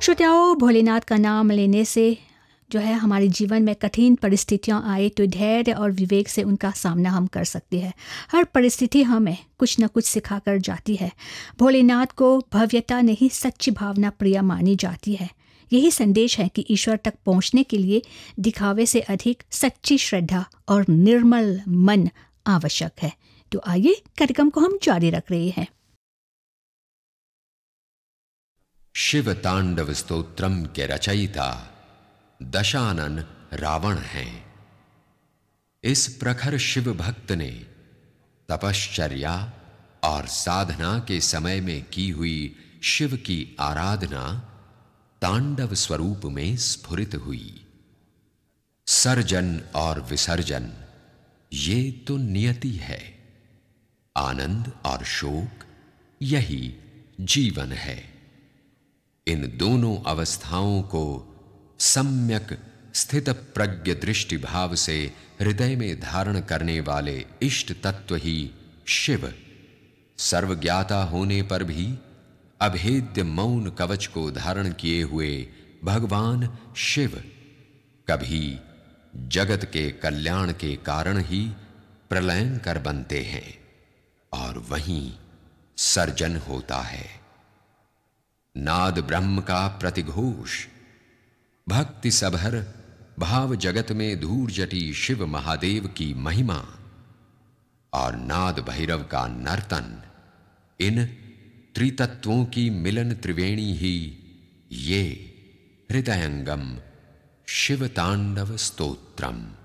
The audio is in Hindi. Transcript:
श्रोताओं, भोलेनाथ का नाम लेने से जो है हमारे जीवन में कठिन परिस्थितियां आए तो धैर्य और विवेक से उनका सामना हम कर सकते हैं। हर परिस्थिति हमें कुछ न कुछ सिखा कर जाती है। भोलेनाथ को भव्यता नहीं, सच्ची भावना प्रिय मानी जाती है। यही संदेश है कि ईश्वर तक पहुंचने के लिए दिखावे से अधिक सच्ची श्रद्धा और निर्मल मन आवश्यक है। तो आइए कार्यक्रम को हम जारी रख रहे हैं। शिव तांडव स्तोत्रम के रचयिता दशानन रावण हैं। इस प्रखर शिव भक्त ने तपश्चर्या और साधना के समय में की हुई शिव की आराधना तांडव स्वरूप में स्फुरित हुई। सर्जन और विसर्जन ये तो नियति है। आनंद और शोक यही जीवन है। इन दोनों अवस्थाओं को सम्यक स्थित प्रज्ञ दृष्टि भाव से हृदय में धारण करने वाले इष्ट तत्व ही शिव, सर्वज्ञाता होने पर भी अभेद्य मौन कवच को धारण किए हुए भगवान शिव कभी जगत के कल्याण के कारण ही प्रलयंकर बनते हैं और वहीं सर्जन होता है। नाद ब्रह्म का प्रतिघोष, भक्ति सभर भाव जगत में धूर जटी शिव महादेव की महिमा और नाद भैरव का नर्तन, इन त्रितत्वों की मिलन त्रिवेणी ही ये हृदयंगम शिव तांडव स्तोत्रम।